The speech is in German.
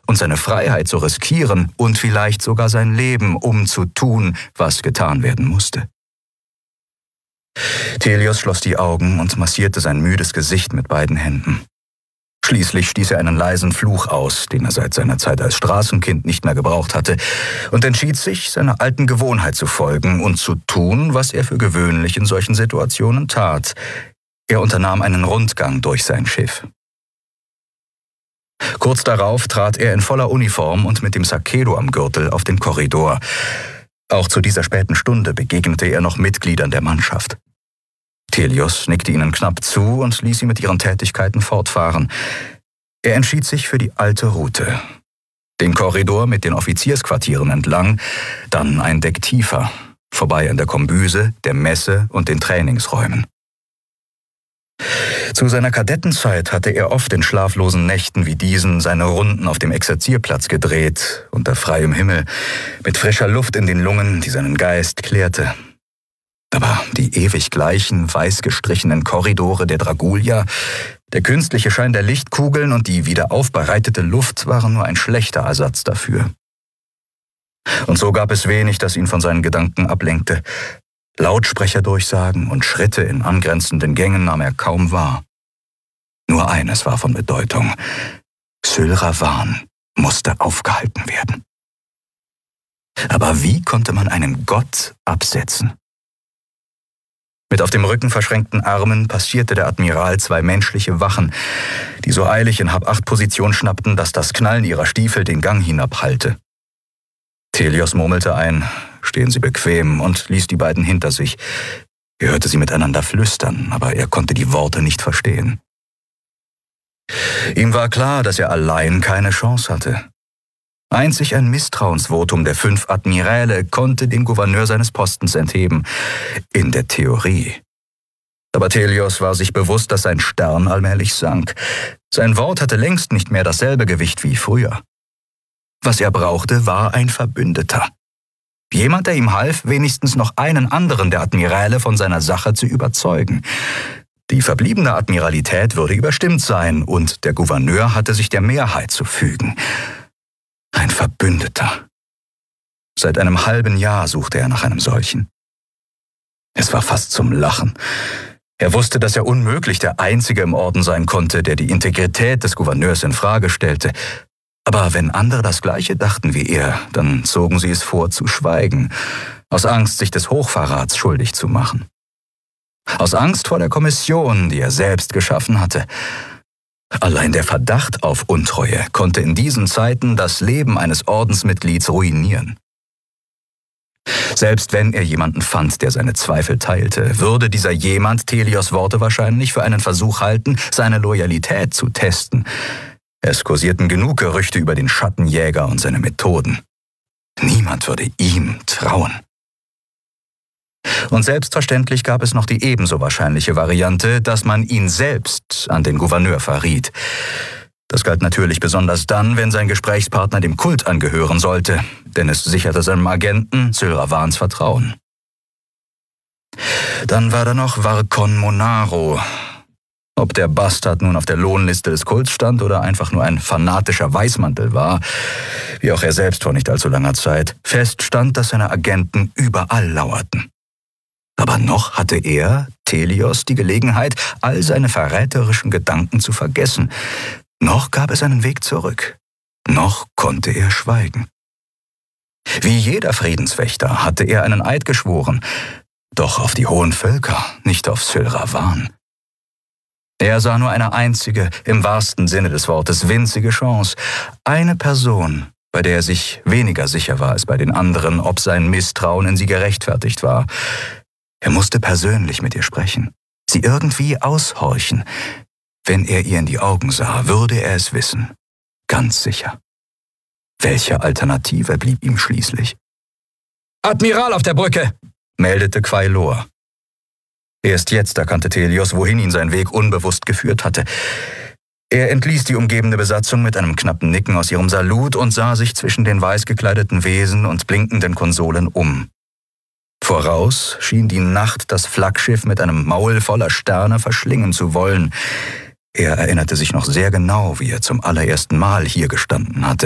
und seine Freiheit zu riskieren und vielleicht sogar sein Leben, um zu tun, was getan werden musste. Telios schloss die Augen und massierte sein müdes Gesicht mit beiden Händen. Schließlich stieß er einen leisen Fluch aus, den er seit seiner Zeit als Straßenkind nicht mehr gebraucht hatte, und entschied sich, seiner alten Gewohnheit zu folgen und zu tun, was er für gewöhnlich in solchen Situationen tat. Er unternahm einen Rundgang durch sein Schiff. Kurz darauf trat er in voller Uniform und mit dem Sakelo am Gürtel auf den Korridor. Auch zu dieser späten Stunde begegnete er noch Mitgliedern der Mannschaft. Telios nickte ihnen knapp zu und ließ sie mit ihren Tätigkeiten fortfahren. Er entschied sich für die alte Route. Den Korridor mit den Offiziersquartieren entlang, dann ein Deck tiefer, vorbei an der Kombüse, der Messe und den Trainingsräumen. Zu seiner Kadettenzeit hatte er oft in schlaflosen Nächten wie diesen seine Runden auf dem Exerzierplatz gedreht, unter freiem Himmel, mit frischer Luft in den Lungen, die seinen Geist klärte. Aber die ewig gleichen, weiß gestrichenen Korridore der Dragulia, der künstliche Schein der Lichtkugeln und die wieder aufbereitete Luft waren nur ein schlechter Ersatz dafür. Und so gab es wenig, das ihn von seinen Gedanken ablenkte. Lautsprecherdurchsagen und Schritte in angrenzenden Gängen nahm er kaum wahr. Nur eines war von Bedeutung: Sylravan musste aufgehalten werden. Aber wie konnte man einen Gott absetzen? Mit auf dem Rücken verschränkten Armen passierte der Admiral zwei menschliche Wachen, die so eilig in Hab-8-Position schnappten, dass das Knallen ihrer Stiefel den Gang hinabhallte. Telios murmelte ein: Stehen Sie bequem, und ließ die beiden hinter sich. Er hörte sie miteinander flüstern, aber er konnte die Worte nicht verstehen. Ihm war klar, dass er allein keine Chance hatte. Einzig ein Misstrauensvotum der 5 Admiräle konnte den Gouverneur seines Postens entheben. In der Theorie. Aber Telios war sich bewusst, dass sein Stern allmählich sank. Sein Wort hatte längst nicht mehr dasselbe Gewicht wie früher. Was er brauchte, war ein Verbündeter. Jemand, der ihm half, wenigstens noch einen anderen der Admiräle von seiner Sache zu überzeugen. Die verbliebene Admiralität würde überstimmt sein, und der Gouverneur hatte sich der Mehrheit zu fügen. Ein Verbündeter. Seit einem halben Jahr suchte er nach einem solchen. Es war fast zum Lachen. Er wusste, dass er unmöglich der Einzige im Orden sein konnte, der die Integrität des Gouverneurs in Frage stellte. Aber wenn andere das Gleiche dachten wie er, dann zogen sie es vor, zu schweigen, aus Angst, sich des Hochverrats schuldig zu machen. Aus Angst vor der Kommission, die er selbst geschaffen hatte. Allein der Verdacht auf Untreue konnte in diesen Zeiten das Leben eines Ordensmitglieds ruinieren. Selbst wenn er jemanden fand, der seine Zweifel teilte, würde dieser jemand Telios Worte wahrscheinlich für einen Versuch halten, seine Loyalität zu testen. Es kursierten genug Gerüchte über den Schattenjäger und seine Methoden. Niemand würde ihm trauen. Und selbstverständlich gab es noch die ebenso wahrscheinliche Variante, dass man ihn selbst an den Gouverneur verriet. Das galt natürlich besonders dann, wenn sein Gesprächspartner dem Kult angehören sollte, denn es sicherte seinem Agenten Sylravans Vertrauen. Dann war da noch Varkon Monaro. Ob der Bastard nun auf der Lohnliste des Kults stand oder einfach nur ein fanatischer Weißmantel war, wie auch er selbst vor nicht allzu langer Zeit, feststand, dass seine Agenten überall lauerten. Aber noch hatte er, Telios, die Gelegenheit, all seine verräterischen Gedanken zu vergessen. Noch gab es einen Weg zurück. Noch konnte er schweigen. Wie jeder Friedenswächter hatte er einen Eid geschworen, doch auf die hohen Völker, nicht auf Sylravan. Er sah nur eine einzige, im wahrsten Sinne des Wortes winzige Chance. Eine Person, bei der er sich weniger sicher war als bei den anderen, ob sein Misstrauen in sie gerechtfertigt war. Er musste persönlich mit ihr sprechen, sie irgendwie aushorchen. Wenn er ihr in die Augen sah, würde er es wissen. Ganz sicher. Welche Alternative blieb ihm schließlich? »Admiral auf der Brücke«, meldete Quailor. Erst jetzt erkannte Telios, wohin ihn sein Weg unbewusst geführt hatte. Er entließ die umgebende Besatzung mit einem knappen Nicken aus ihrem Salut und sah sich zwischen den weiß gekleideten Wesen und blinkenden Konsolen um. Voraus schien die Nacht das Flaggschiff mit einem Maul voller Sterne verschlingen zu wollen. Er erinnerte sich noch sehr genau, wie er zum allerersten Mal hier gestanden hatte.